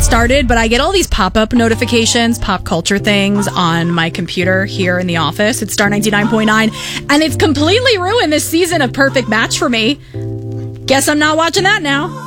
started, but I get all these pop-up notifications, pop culture things on my computer here in the office. It's Star 99.9, and it's completely ruined this season of Perfect Match for me. Guess I'm not watching that now.